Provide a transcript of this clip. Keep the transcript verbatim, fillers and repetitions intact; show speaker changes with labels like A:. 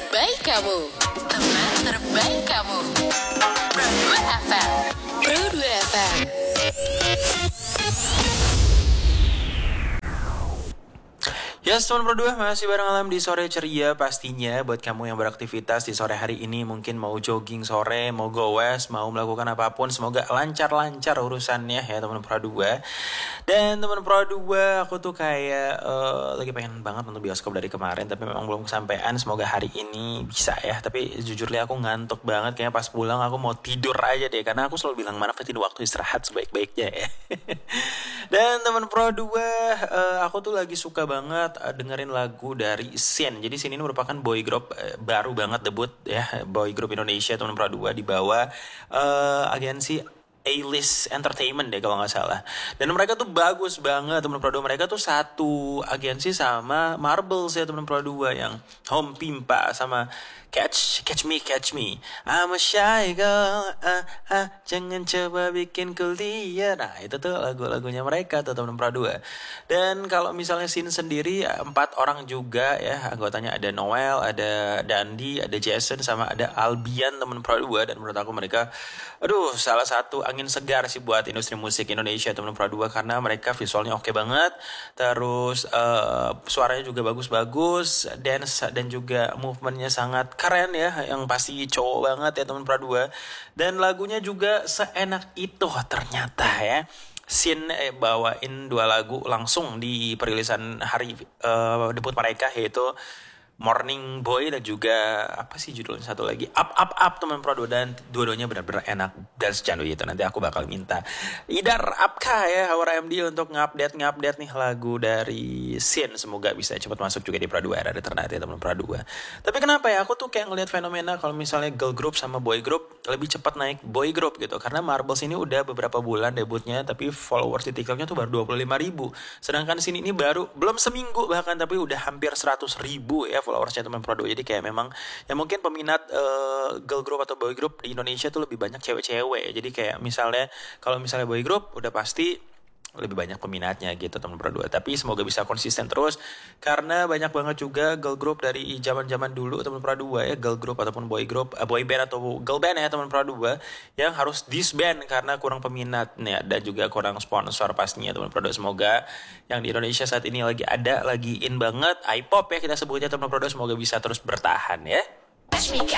A: terbaik kamu, teman terbaik kamu. Pro dua F M. Pro dua F M.
B: Yes, teman berdua, masih bareng Alam di sore ceria pastinya. Buat kamu yang beraktivitas di sore hari ini, mungkin mau jogging sore, mau goes, mau melakukan apapun, semoga lancar-lancar urusannya ya teman Pro dua. Dan teman Pro dua, aku tuh kayak uh, lagi pengen banget nonton bioskop dari kemarin, tapi memang belum kesampaian. Semoga hari ini bisa ya. Tapi jujur li aku ngantuk banget, kayaknya pas pulang aku mau tidur aja deh, karena aku selalu bilang manfaatin waktu istirahat sebaik-baiknya ya. Dan teman Pro dua, uh, aku tuh lagi suka banget uh, dengerin lagu dari Sin. Jadi Sin ini merupakan boy group uh, baru banget debut ya, boy group Indonesia teman Pro dua di bawah uh, agensi A-List Entertainment deh kalau nggak salah. Dan mereka tuh bagus banget teman Pro dua. Mereka tuh satu agensi sama Marbles ya teman Pro dua, yang Home Pimpa sama Catch, Catch Me, Catch Me. I'm a shy girl, ah, ah, jangan coba bikin kuliah. Nah itu tuh lagu-lagunya mereka tuh teman Pro dua. Dan kalau misalnya Sin sendiri, empat orang juga ya anggotanya. Ada Noel, ada Dandi, ada Jason, sama ada Albian teman Pro dua. Dan menurut aku mereka, aduh, salah satu angin segar sih buat industri musik Indonesia teman Pro dua, karena mereka visualnya oke banget, terus uh, suaranya juga bagus-bagus, dance dan juga movementnya sangat keren ya, yang pasti cowok banget ya teman Pro dua. Dan lagunya juga seenak itu ternyata ya. Sin eh, bawain dua lagu langsung di perilisan hari uh, debut mereka, yaitu Morning Boy dan juga apa sih judulnya satu lagi, Up Up Up teman Pro dua. Dan dua-duanya benar-benar enak dan secandu itu. Nanti aku bakal minta Idar Apka ya, Our M D, untuk ngupdate ngupdate nih lagu dari Sin. Semoga bisa cepat masuk juga di Pro dua era ternate teman Pro dua. Tapi kenapa ya aku tuh kayak ngelihat fenomena kalau misalnya girl group sama boy group lebih cepat naik boy group gitu, karena Marbles ini udah beberapa bulan debutnya, tapi followers di TikToknya tuh baru dua puluh lima ribu. Sedangkan Sin ini baru belum seminggu bahkan, tapi udah hampir seratus ribu ya followersnya teman Pro dua. Jadi kayak memang ya mungkin peminat uh, girl group atau boy group di Indonesia tuh lebih banyak cewek-cewek. Jadi kayak misalnya kalau misalnya boy group udah pasti lebih banyak peminatnya gitu teman Pro dua. Tapi semoga bisa konsisten terus, karena banyak banget juga girl group dari zaman-zaman dulu teman Pro dua ya, girl group ataupun boy group, uh, boy band atau girl band ya teman Pro dua, yang harus disband karena kurang peminatnya dan juga kurang sponsor pastinya teman Pro dua. Semoga yang di Indonesia saat ini lagi ada, lagi in banget, I-pop ya kita sebutnya teman Pro dua, semoga bisa terus bertahan ya.
A: Catch me,